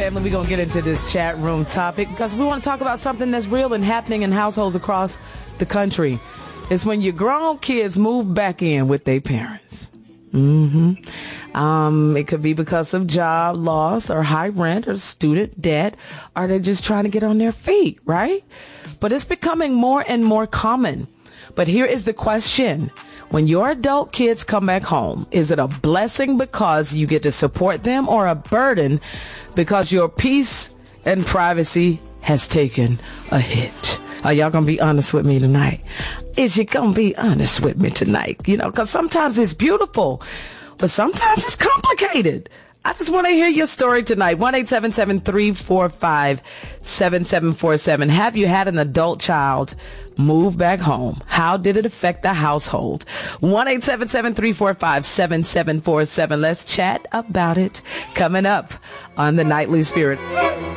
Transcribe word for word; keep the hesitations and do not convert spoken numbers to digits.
family, we're going to get into this chat room topic because we want to talk about something that's real and happening in households across the country. It's when your grown kids move back in with their parents. Mm-hmm. Um, it could be because of job loss or high rent or student debt, or they're just trying to get on their feet, right? But it's becoming more and more common. But here is the question. When your adult kids come back home, is it a blessing because you get to support them, or a burden because your peace and privacy has taken a hit? Are y'all gonna be honest with me tonight? Is you gonna be honest with me tonight? You know, because sometimes it's beautiful, but sometimes it's complicated. I just want to hear your story tonight. one eight seven seven, three four five, seven seven four seven. Have you had an adult child move back home? How did it affect the household? one eight seven seven, three four five, seven seven four seven. Let's chat about it. Coming up on the Nightly Spirit.